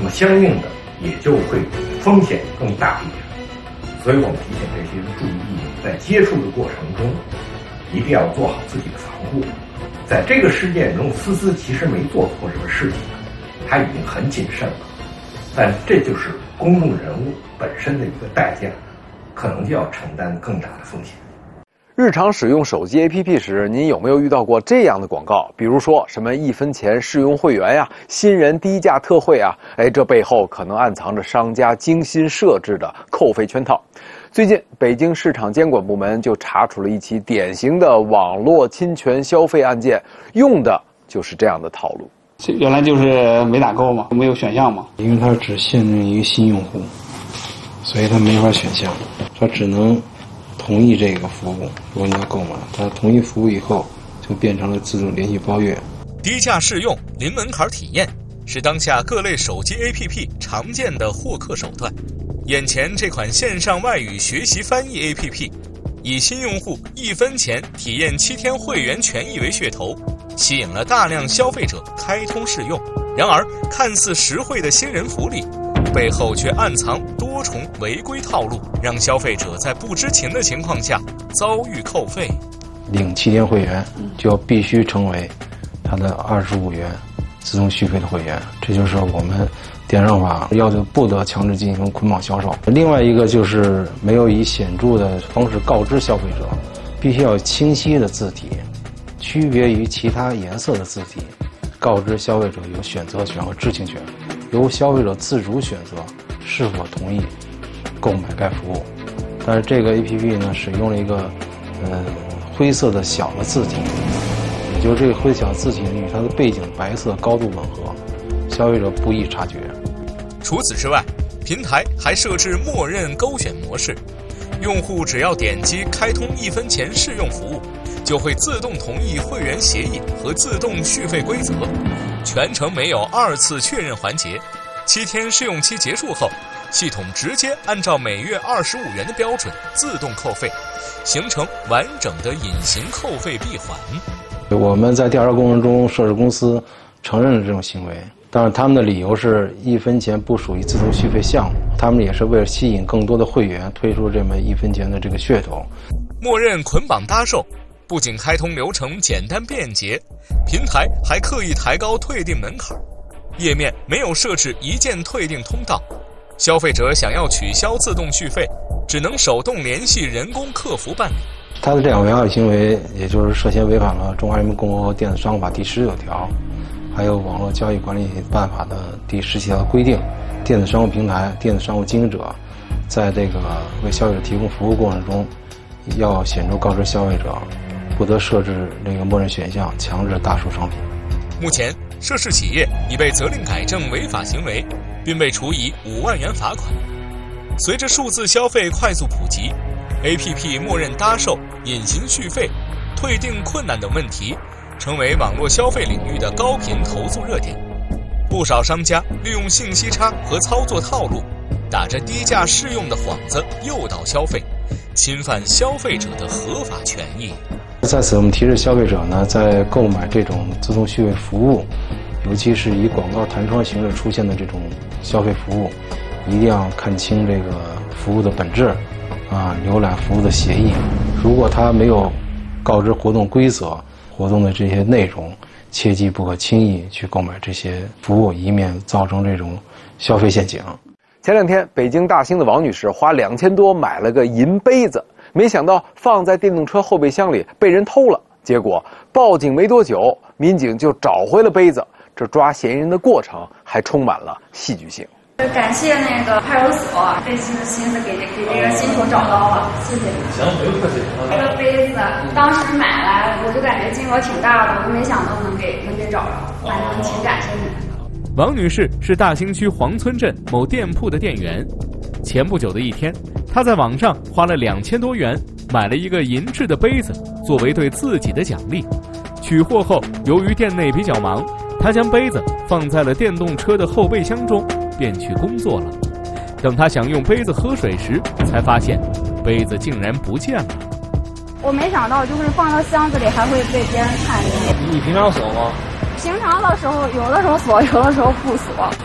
么相应的也就会风险更大一点。所以我们提醒这些人注意，在接触的过程中，一定要做好自己的防护。在这个事件中，思思其实没做错什么事情，他已经很谨慎了，但这就是公众人物本身的一个代价，可能就要承担更大的风险。 日常使用手机 APP 时，您有没有遇到过这样的广告？比如说什么1分钱试用会员呀，新人低价特惠啊，这背后可能暗藏着商家精心设置的扣费圈套。最近，北京市场监管部门就查处了一起典型的网络侵权消费案件，用的就是这样的套路。 原来就是没打勾嘛，没有选项嘛， 因为它只限制于新用户，所以它没法选项，它只能同意这个服务。如果你要购买，它同意服务以后，就变成了自动连续包月。 低价试用、零门槛体验，是当下各类手机 APP 常见的获客手段。眼前这款线上外语学习翻译 APP， 以新用户1分钱体验7天会员权益为噱头，吸引了大量消费者开通试用。然而，看似实惠的新人福利，背后却暗藏多重违规套路，让消费者在不知情的情况下遭遇扣费。 领7天会员就必须成为他的25元自动续费的会员，这就是我们电商法要求不得强制进行捆绑销售。另外一个就是没有以显著的方式告知消费者，必须要有清晰的字体，区别于其他颜色的字体，告知消费者有选择权和知情权，由消费者自主选择是否同意购买该服务。但是这个 APP 呢，使用了一个灰色的小的字体，也就是这个灰小字体与它的背景白色高度吻合，消费者不易察觉。 除此之外，平台还设置默认勾选模式，用户只要点击开通1分钱试用服务，就会自动同意会员协议和自动续费规则，全程没有2次确认环节。7天试用期结束后，系统直接按照每月25元的标准自动扣费，形成完整的隐形扣费闭环。 我们在调查过程中，涉事公司承认了这种行为，当然他们的理由是1分钱不属于自动续费项目，他们也是为了吸引更多的会员推出这么1分钱的这个噱头。 默认捆绑搭售不仅开通流程简单便捷，平台还刻意抬高退订门槛，页面没有设置一键退订通道，消费者想要取消自动续费，只能手动联系人工客服办理。 他的这样违法行为，也就是涉嫌违反了《中华人民共和国电子商务法》第19条，还有《网络交易管理办法》的第17条的规定。电子商务平台、电子商务经营者在这个为消费者提供服务过程中，要显著告知消费者，不得设置这个默认选项，强制大数商品。 目前，涉事企业已被责令改正违法行为，并被处以5万元罚款。随着数字消费快速普及，APP 默认搭售、隐形续费、退订困难等问题，成为网络消费领域的高频投诉热点。不少商家利用信息差和操作套路，打着低价试用的幌子诱导消费，侵犯消费者的合法权益。 在此，我们提示消费者呢，在购买这种自动续费服务，尤其是以广告弹窗形式出现的这种消费服务，一定要看清这个服务的本质，浏览服务的协议。如果他没有告知活动规则、活动的这些内容，切记不可轻易去购买这些服务，以免造成这种消费陷阱。 前2天，北京大兴的王女士花2000多买了个银杯子，没想到放在电动车后备箱里被人偷了。结果报警没多久，民警就找回了杯子。这抓嫌疑人的过程还充满了戏剧性。 感谢那个派出所费尽了心思给这个新手找到了，谢谢。 行，不用客气。 这个杯子当时买来我就感觉金额挺大的，我没想到能给找着，反正挺感谢你。 王女士是大兴区黄村镇某店铺的店员。前不久的一天，她在网上花了2000多元买了一个银质的杯子，作为对自己的奖励。取货后，由于店内比较忙，她将杯子放在了电动车的后备箱中，便去工作了。等她想用杯子喝水时，才发现杯子竟然不见了。 我没想到，就是放到箱子里还会被别人看见。 你平常锁吗？ 平常的时候，有的时候锁，有的时候不锁。